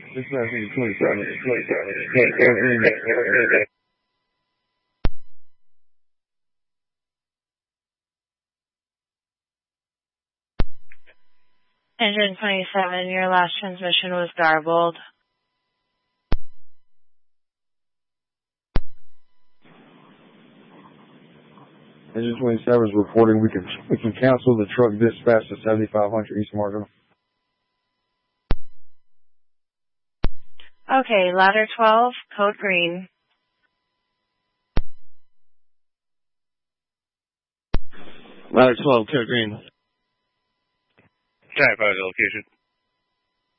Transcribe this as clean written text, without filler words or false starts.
This last name 27. Engine 27, your last transmission was garbled. Engine 27 is reporting we can cancel the truck dispatch to 7500 East Marginal. Okay, ladder 12, code green. Ladder 12, code green. Type out location.